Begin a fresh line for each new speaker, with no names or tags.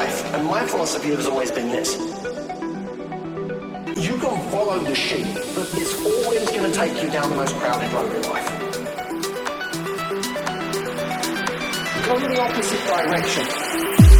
life, and my philosophy has always been this. You can follow the sheep, but it's always going to take you down the most crowded road in life. Go in the opposite direction.